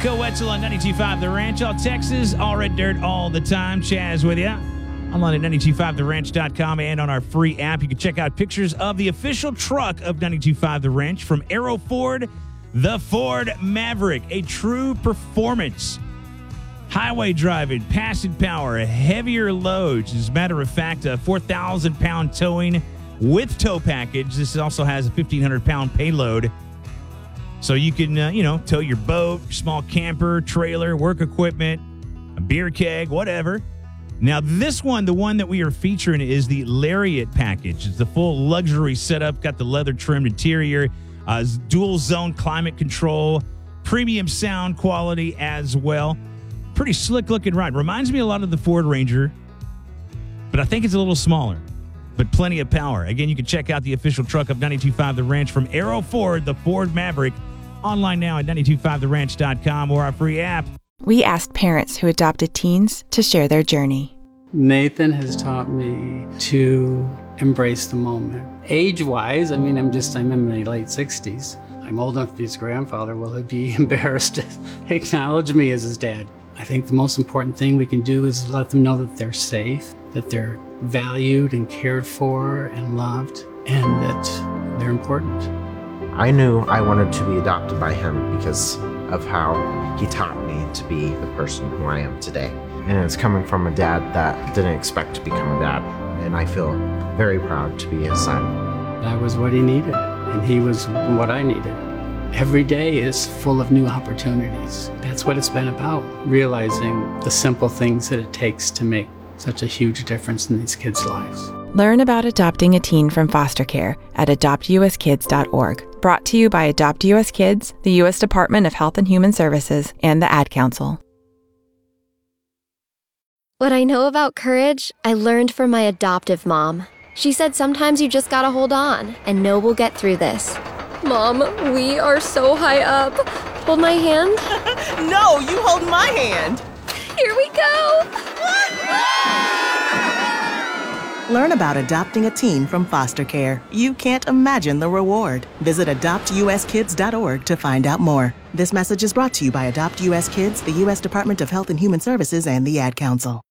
Go Wetzel on 92.5 The Ranch, all Texas, all red dirt, all the time. Chaz with you. Online at 925theranch.com and on our free app. You can check out pictures of the official truck of 92.5 The Ranch from Aero Ford, the Ford Maverick, a true performance. Highway driving, passive power, heavier loads. As a matter of fact, a 4,000-pound towing with tow package. This also has a 1,500-pound payload. So you can, tow your boat, your small camper, trailer, work equipment, a beer keg, whatever. Now, this one, the one that we are featuring, is the Lariat package. It's the full luxury setup, got the leather-trimmed interior, dual-zone climate control, premium sound quality as well. Pretty slick-looking ride. Reminds me a lot of the Ford Ranger, but I think it's a little smaller, but plenty of power. Again, you can check out the official truck of 92.5 The Ranch from Aero Ford, the Ford Maverick. Online now at 925theranch.com or our free app. We asked parents who adopted teens to share their journey. Nathan has taught me to embrace the moment. Age-wise, I'm in my late 60s. I'm old enough to be his grandfather. Will he be embarrassed to acknowledge me as his dad? I think the most important thing we can do is let them know that they're safe, that they're valued and cared for and loved, and that they're important. I knew I wanted to be adopted by him because of how he taught me to be the person who I am today. And it's coming from a dad that didn't expect to become a dad. And I feel very proud to be his son. I was what he needed, and he was what I needed. Every day is full of new opportunities. That's what it's been about, realizing the simple things that it takes to make such a huge difference in these kids' lives. Learn about adopting a teen from foster care at adoptuskids.org. Brought to you by Adopt U.S. Kids, the U.S. Department of Health and Human Services, and the Ad Council. What I know about courage, I learned from my adoptive mom. She said sometimes you just gotta hold on and know we'll get through this. Mom, we are so high up. Hold my hand. No, you hold my hand. Here we go. Learn about adopting a teen from foster care. You can't imagine the reward. Visit adoptuskids.org to find out more. This message is brought to you by Adopt U.S. Kids, the U.S. Department of Health and Human Services, and the Ad Council.